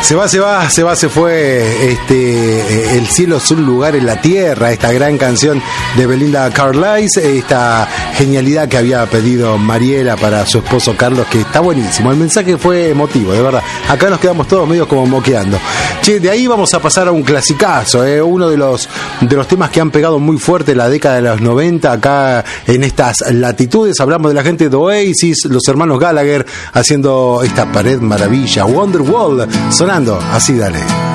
Se fue. El cielo es un lugar en la tierra. Esta gran canción de Belinda Carlisle. Esta genialidad que había pedido Mariela para su esposo Carlos, que está buenísimo. El mensaje fue emotivo, de verdad. Acá nos quedamos todos medio como moqueando. Che, de ahí vamos a pasar a un clasicazo, uno de los temas que han pegado muy fuerte en la década de los 90 acá en estas latitudes. Hablamos de la gente de Oasis, los hermanos Gallagher haciendo esta pared maravilla, Wonderwall, sonando así, dale.